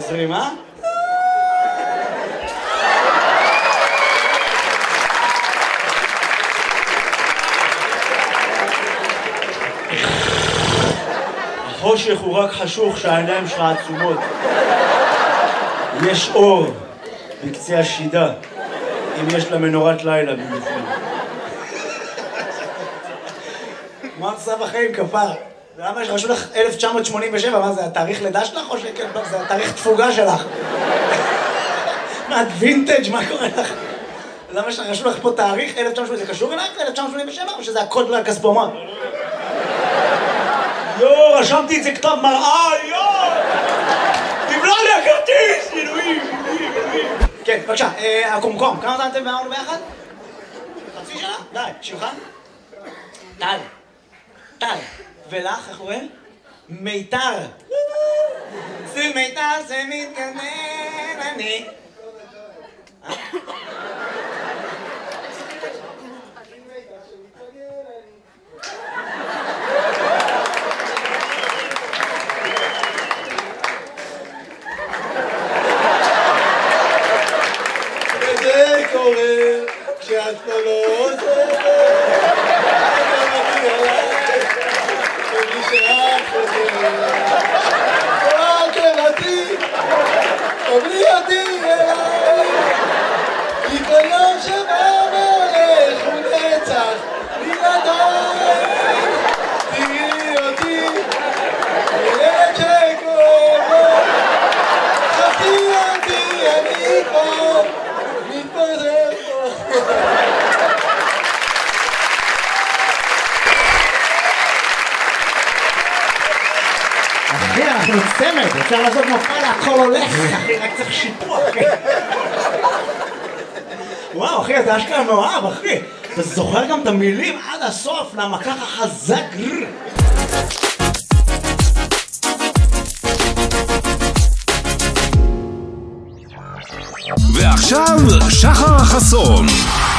20, אה? החושך הוא רק חשוך שהעיניים שלך עצומות. יש אור בקצה השידה, אם יש לה מנורת לילה במיוחד. מה עושה בחיים, כפר? למה שרשו לך 1987? מה זה, התאריך לידה שלך או זה התאריך תפוגה שלך? מה, את וינטג'? מה קורה לך? למה שרשו לך פה תאריך 1987? זה קשור אלייך ל-1987 או שזה הקוד לכספומט? יו, רשמתי את זה כתב מראה, יו! תבלע לי הכרטיס! אלוהים, אלוהים, אלוהים. כן, בבקשה, הקומקום, כמה זמן אתם ואמרנו ביחד? חצי שנה? די, שמך? טל. טל. ולך, איך קוראים? מיתר. זה מיתר, זה מתקנן, אני. וזה קורה כשאת פה לא עוזרת, אתה מגיע אליי, ומי שאת חוזרת, רק לבתי, תבלי אותי אליי, כי כל יום שבא והולך הוא נצח בלעדיי, תראי אותי, ילד שכואב לו, חפי אותי, אני פה, מתפזר פה. אחי, אנחנו צמד, אפשר לעשות מופע להכל הולך, אחי, רק צריך שיפוע, אחי. וואו, אחי, אתה אשכרה מאוהב, אחי. אתה זוכר גם את המילים עד הסוף, למה ככה חזק. ועכשיו, שחר חסון.